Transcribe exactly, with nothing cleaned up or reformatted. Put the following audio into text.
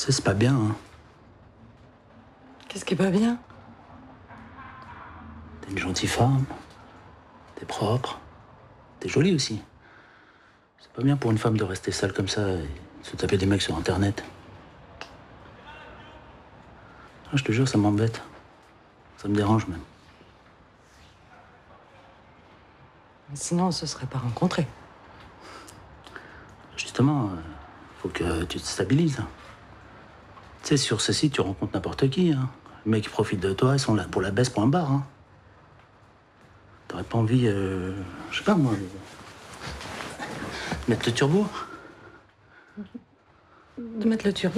Tu sais, c'est pas bien, hein. Qu'est-ce qui est pas bien? T'es une gentille femme. T'es propre. T'es jolie aussi. C'est pas bien pour une femme de rester seule comme ça et se taper des mecs sur Internet. Ah, je te jure, ça m'embête. Ça me dérange même. Sinon, on se serait pas rencontrés. Justement, euh, faut que tu te stabilises. Tu sais, sur ce site, tu rencontres n'importe qui. Hein. Les mecs qui profitent de toi, ils sont là pour la baisse, point barre. Hein. T'aurais pas envie, euh, je sais pas moi, de mettre le turbo? De mettre le turbo?